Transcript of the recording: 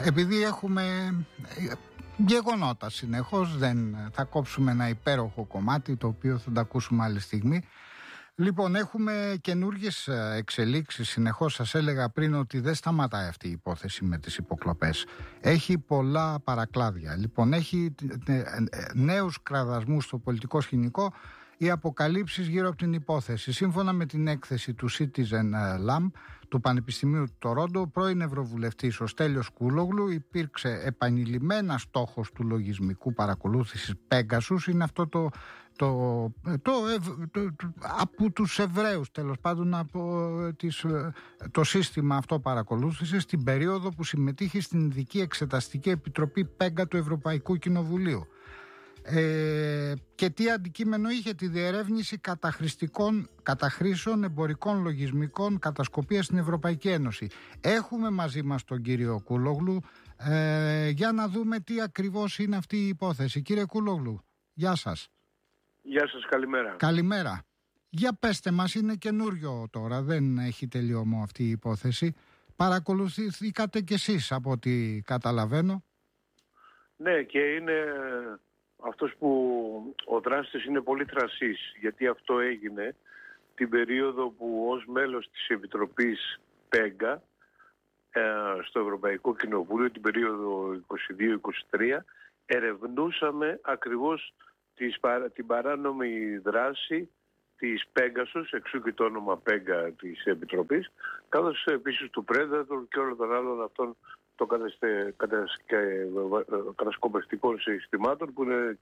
επειδή έχουμε γεγονότα συνεχώς, δεν θα κόψουμε ένα υπέροχο κομμάτι το οποίο θα τα ακούσουμε άλλη στιγμή. Λοιπόν, έχουμε καινούργιες εξελίξεις συνεχώς. Σας έλεγα πριν ότι δεν σταματάει αυτή η υπόθεση με τις υποκλοπές. Έχει πολλά παρακλάδια. Λοιπόν, έχει νέους κραδασμούς στο πολιτικό σκηνικό, οι αποκαλύψεις γύρω από την υπόθεση. Σύμφωνα με την έκθεση του Citizen Lamp του Πανεπιστημίου του Τορόντο, ο πρώην Ευρωβουλευτής ο Στέλιος Κούλογλου υπήρξε επανειλημμένα στόχος του λογισμικού παρακολούθησης Pegasus. Είναι αυτό από τους Εβραίους, τέλος πάντων, το σύστημα αυτό παρακολούθησης, στην περίοδο που συμμετείχε στην Ειδική Εξεταστική Επιτροπή ΠΕΓΚΑ του Ευρωπαϊκού Κοινοβουλίου. Και τι αντικείμενο είχε? Τη διερεύνηση καταχρήσεων εμπορικών λογισμικών κατασκοπίας στην Ευρωπαϊκή Ένωση. Έχουμε μαζί μας τον κύριο Κούλογλου για να δούμε τι ακριβώς είναι αυτή η υπόθεση. Κύριε Κούλογλου, γεια σας. Γεια σας, καλημέρα. Καλημέρα. Για πέστε μας, είναι καινούριο τώρα, δεν έχει τελειώμα αυτή η υπόθεση. Παρακολουθήκατε κι εσείς από ό,τι καταλαβαίνω. Ναι, και είναι αυτός που ο δράστης είναι πολύ θρασής, γιατί αυτό έγινε την περίοδο που ως μέλος της Επιτροπής ΠΕΓΚΑ στο Ευρωπαϊκό Κοινοβούλιο, την περίοδο 22-23, ερευνούσαμε ακριβώς την παράνομη δράση της Pegasus, εξού και το όνομα ΠΕΓΚΑ της Επιτροπής, καθώς επίσης του Predator και όλων των άλλων αυτών των κατασκοπευτικών συστημάτων που είναι